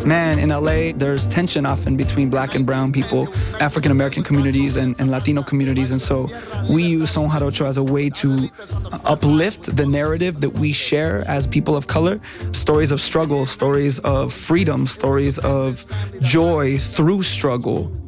Man, in LA, there's tension often between Black and brown people, African American communities and Latino communities. And so we use Son Jarocho as a way to uplift the narrative that we share as people of color. Stories of struggle, stories of freedom, stories of joy through struggle.